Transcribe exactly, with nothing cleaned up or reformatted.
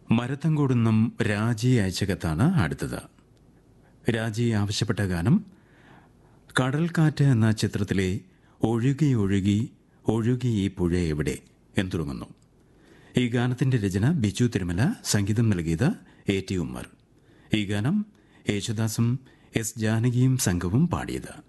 മരത്തങ്കോടുന്നും രാജി അയച്ച കത്താണ് അടുത്തത്. രാജി ആവശ്യപ്പെട്ട ഗാനം കടൽക്കാറ്റ് എന്ന ചിത്രത്തിലെ ഒഴുകി ഒഴുകി ഒഴുകി ഈ പുഴ എവിടെ എന്ന് തുടങ്ങുന്നു. ഈ ഗാനത്തിന്റെ രചന ബിജു തിരുമല, സംഗീതം നൽകിയത് എ ടി ഉമ്മർ. ഈ ഗാനം യേശുദാസും എസ് ജാനകിയും സംഘവും പാടിയത്.